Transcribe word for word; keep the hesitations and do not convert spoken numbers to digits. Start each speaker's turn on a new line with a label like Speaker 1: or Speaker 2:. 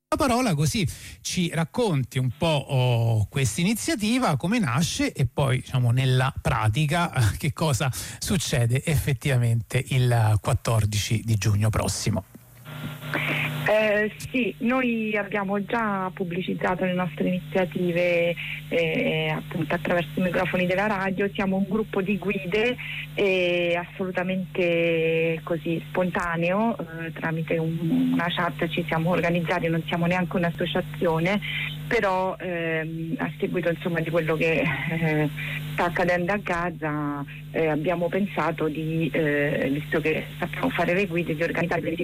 Speaker 1: la parola, così ci racconti un po' oh, questa iniziativa, come nasce e poi diciamo nella pratica che cosa succede effettivamente il quattordici di giugno prossimo.
Speaker 2: Eh, sì, noi abbiamo già pubblicizzato le nostre iniziative eh, appunto attraverso i microfoni della radio. Siamo un gruppo di guide eh, assolutamente così spontaneo, eh, tramite un, una chat ci siamo organizzati, non siamo neanche un'associazione, però ehm, a seguito insomma di quello che eh, sta accadendo a Gaza eh, abbiamo pensato di, eh, visto che sappiamo fare le guide, di organizzare delle